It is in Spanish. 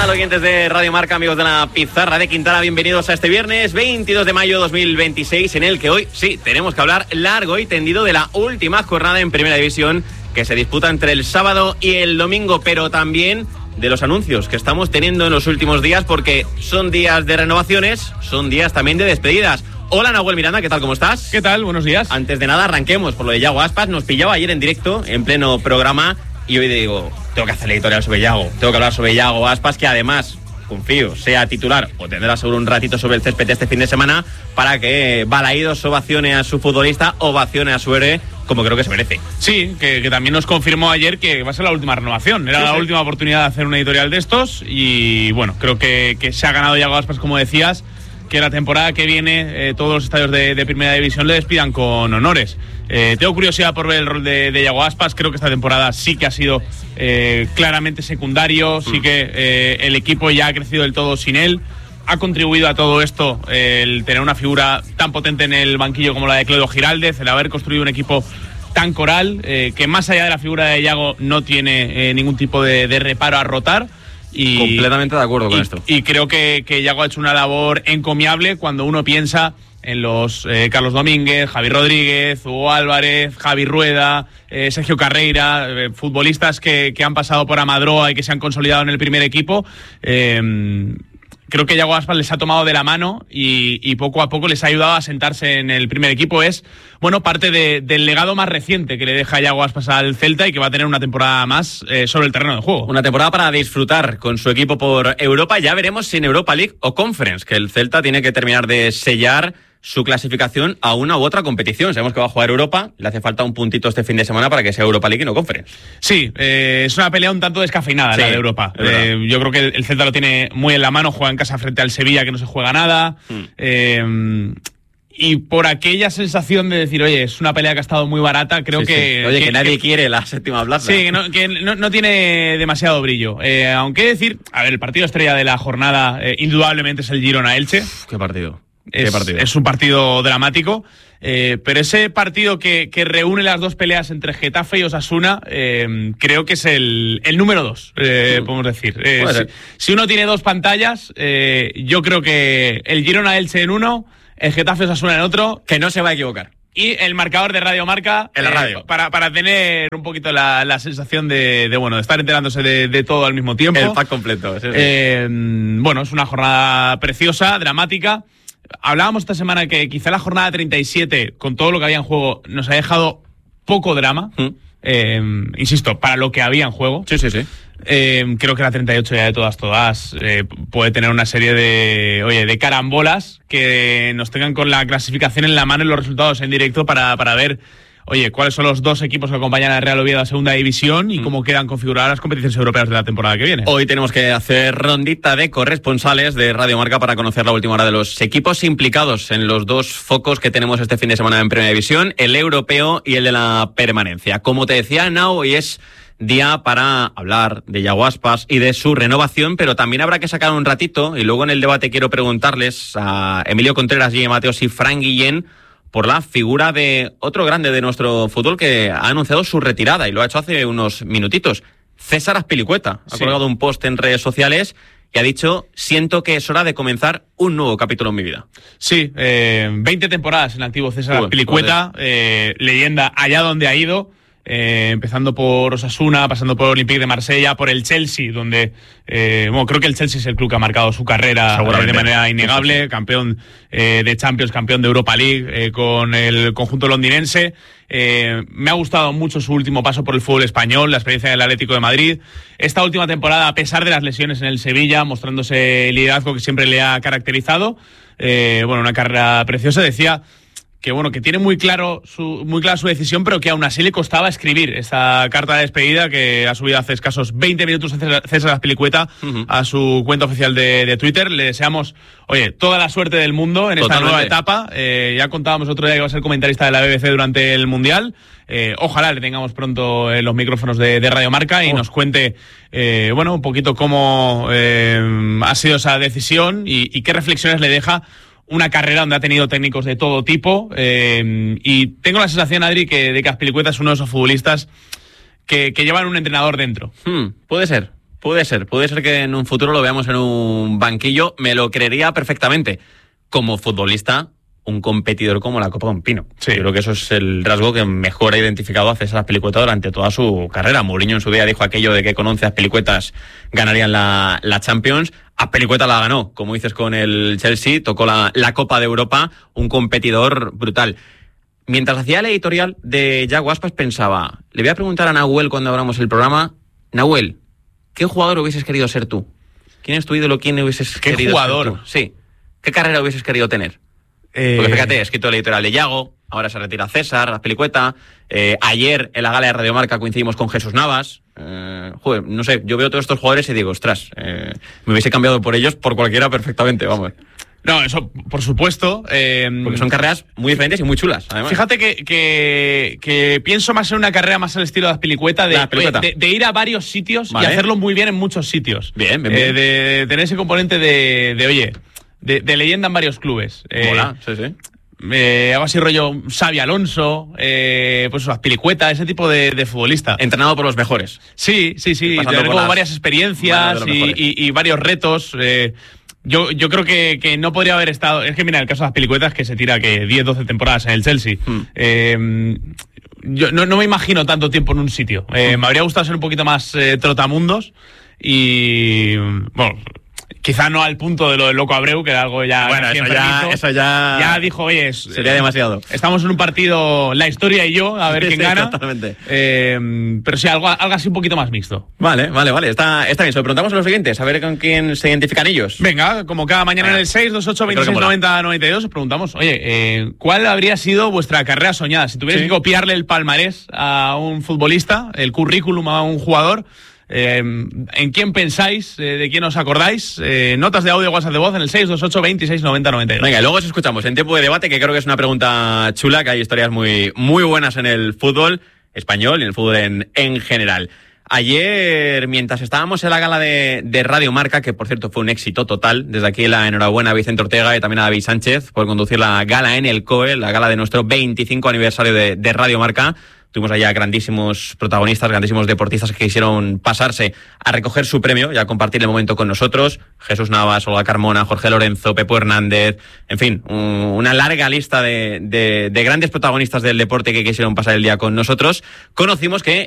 tal, oyentes de Radio Marca, amigos de la Pizarra de Quintana? Bienvenidos a este viernes 22 de mayo 2026, en el que hoy, sí, tenemos que hablar largo y tendido de la última jornada en Primera División que se disputa entre el sábado y el domingo, pero también de los anuncios que estamos teniendo en los últimos días, porque son días de renovaciones, son días también de despedidas. Hola, Nahuel Miranda, ¿qué tal? ¿Cómo estás? ¿Qué tal? Buenos días. Antes de nada, arranquemos por lo de Yago Aspas. Nos pillaba ayer en directo, en pleno programa, y hoy digo, tengo que hacer la editorial sobre Yago, tengo que hablar sobre Yago Aspas, que además, confío, sea titular o tendrá seguro un ratito sobre el césped este fin de semana para que Balaídos ovacione a su futbolista, ovacione a su héroe, como creo que se merece. Sí, que también nos confirmó ayer que va a ser la última renovación. Era la última oportunidad de hacer una editorial de estos y bueno, creo que se ha ganado Yago Aspas, como decías, que la temporada que viene todos los estadios de Primera División le despidan con honores. Tengo curiosidad por ver el rol de Yago Aspas. Creo que esta temporada sí que ha sido claramente secundario, sí que el equipo ya ha crecido del todo sin él. Ha contribuido a todo esto el tener una figura tan potente en el banquillo como la de Clodo Giraldez, el haber construido un equipo tan coral, que más allá de la figura de Yago no tiene ningún tipo de reparo a rotar. Y, completamente de acuerdo con esto. Y creo que Yago ha hecho una labor encomiable cuando uno piensa en los Carlos Domínguez, Javi Rodríguez, Hugo Álvarez, Javi Rueda, Sergio Carreira, futbolistas que han pasado por Amadroa y que se han consolidado en el primer equipo. Creo que Yago Aspas les ha tomado de la mano y poco a poco les ha ayudado a sentarse en el primer equipo. Es, bueno, parte del legado más reciente que le deja Yago Aspas al Celta y que va a tener una temporada más sobre el terreno de juego. Una temporada para disfrutar con su equipo por Europa. Ya veremos si en Europa League o Conference, que el Celta tiene que terminar de sellar su clasificación a una u otra competición. Sabemos que va a jugar Europa, le hace falta un puntito este fin de semana para que sea Europa League y no Conference. Sí, es una pelea un tanto descafeinada, sí, la de Europa. Yo creo que el Celta lo tiene muy en la mano, juega en casa frente al Sevilla, que no se juega nada. Y por aquella sensación de decir, oye, es una pelea que ha estado muy barata, creo que... Oye, que nadie quiere la séptima plaza. Sí, que no tiene demasiado brillo. Aunque decir, a ver, el partido estrella de la jornada indudablemente es el Girona-Elche. ¿Qué partido? Es un partido dramático, pero ese partido que reúne las dos peleas entre Getafe y Osasuna, creo que es el número 2, podemos decir. Si uno tiene dos pantallas, yo creo que el Girona-Elche en uno, el Getafe-Osasuna en otro. Que no se va a equivocar. Y el marcador de Radio Marca en la radio, para tener un poquito la sensación de estar enterándose de todo al mismo tiempo. El pack completo. Bueno, es una jornada preciosa, dramática. Hablábamos esta semana que quizá la jornada 37, con todo lo que había en juego, nos ha dejado poco drama. Insisto, para lo que había en juego. Sí. Creo que la 38 ya de todas puede tener una serie de carambolas que nos tengan con la clasificación en la mano y los resultados en directo para ver, oye, cuáles son los dos equipos que acompañan al Real Oviedo a Segunda División y cómo quedan configuradas las competiciones europeas de la temporada que viene. Hoy tenemos que hacer rondita de corresponsales de Radio Marca para conocer la última hora de los equipos implicados en los dos focos que tenemos este fin de semana en Primera División, el europeo y el de la permanencia. Como te decía, Nau, hoy es día para hablar de Yago Aspas y de su renovación, pero también habrá que sacar un ratito, y luego en el debate quiero preguntarles a Emilio Contreras, Guille Mateos y Fran Guillén por la figura de otro grande de nuestro fútbol que ha anunciado su retirada y lo ha hecho hace unos minutitos. César Azpilicueta ha colgado un post en redes sociales y ha dicho: siento que es hora de comenzar un nuevo capítulo en mi vida. Sí, 20 temporadas en activo César Azpilicueta, leyenda allá donde ha ido. Empezando por Osasuna, pasando por Olympique de Marsella, por el Chelsea, donde creo que el Chelsea es el club que ha marcado su carrera de manera innegable. Sí. Campeón de Champions, campeón de Europa League con el conjunto londinense. Me ha gustado mucho su último paso por el fútbol español, la experiencia del Atlético de Madrid. Esta última temporada, a pesar de las lesiones en el Sevilla, mostrándose el liderazgo que siempre le ha caracterizado. Una carrera preciosa. Decía que tiene muy clara su decisión, pero que aún así le costaba escribir esta carta de despedida que ha subido hace escasos 20 minutos César Azpilicueta a su cuenta oficial de Twitter. Le deseamos, toda la suerte del mundo en esta nueva etapa. Ya contábamos otro día que va a ser comentarista de la BBC durante el Mundial. Ojalá le tengamos pronto en los micrófonos de Radio Marca y nos cuente un poquito cómo ha sido esa decisión y qué reflexiones le deja una carrera donde ha tenido técnicos de todo tipo, y tengo la sensación, Adri, de que Azpilicueta es uno de esos futbolistas que llevan un entrenador dentro. Puede ser. Puede ser que en un futuro lo veamos en un banquillo, me lo creería perfectamente. Como futbolista, un competidor como la Copa de un Pino. Sí. Yo creo que eso es el rasgo que mejor ha identificado a César Azpilicueta durante toda su carrera. Mourinho en su día dijo aquello de que con 11 Azpilicuetas ganarían la Champions. Azpilicueta la ganó, como dices, con el Chelsea, tocó la Copa de Europa, un competidor brutal. Mientras hacía el editorial de Yago Aspas pensaba, le voy a preguntar a Nahuel cuando abramos el programa, Nahuel, ¿qué jugador hubieses querido ser tú? ¿Quién es tu ídolo? ¿Quién hubieses querido ser tú? ¿Qué jugador? Sí. ¿Qué carrera hubieses querido tener? Porque fíjate, he escrito el editorial de Yago, ahora se retira César Azpilicueta, ayer en la gala de Radio Marca coincidimos con Jesús Navas, no sé, yo veo todos estos jugadores y digo, ostras, me hubiese cambiado por ellos, por cualquiera perfectamente, vamos. No, eso, por supuesto. Porque son carreras muy diferentes y muy chulas, además. Fíjate que pienso más en una carrera más al estilo de Azpilicueta, de ir a varios sitios, ¿vale?, y hacerlo muy bien en muchos sitios. Bien. De tener ese componente de leyenda en varios clubes. Mola, sí. Algo así rollo Xavi Alonso, pues Azpilicueta, ese tipo de futbolista. Entrenado por los mejores. Sí. Tener como varias experiencias y varios retos. Yo creo que no podría haber estado... Es que mira, el caso de Azpilicueta es que se tira que 10-12 temporadas en el Chelsea. Yo no me imagino tanto tiempo en un sitio. Me habría gustado ser un poquito más trotamundos y... Bueno, quizá no al punto de lo del Loco Abreu, que era algo ya... Bueno, eso ya... Ya dijo, oye... Sería demasiado. Estamos en un partido, la historia y yo, a ver quién gana. Totalmente. Pero sí, algo así un poquito más mixto. Vale. Está bien. Se lo preguntamos a los siguientes, a ver con quién se identifican ellos. Venga, como cada mañana en el 628269092 os preguntamos, oye, ¿cuál habría sido vuestra carrera soñada? Si tuvierais que copiarle el palmarés a un futbolista, el currículum a un jugador... ¿en quién pensáis? ¿De quién os acordáis? Notas de audio, WhatsApp de voz en el 628269092. Venga, luego os escuchamos en tiempo de debate, que creo que es una pregunta chula, que hay historias muy, muy buenas en el fútbol español y en el fútbol en general. Ayer, mientras estábamos en la gala de Radio Marca, que por cierto fue un éxito total, desde aquí la enhorabuena a Vicente Ortega y también a David Sánchez por conducir la gala en el COE, la gala de nuestro 25 aniversario de Radio Marca. Tuvimos allá grandísimos protagonistas, grandísimos deportistas que quisieron pasarse a recoger su premio y a compartir el momento con nosotros. Jesús Navas, Olga Carmona, Jorge Lorenzo, Pepo Hernández, en fin, una larga lista de grandes protagonistas del deporte que quisieron pasar el día con nosotros. Conocimos que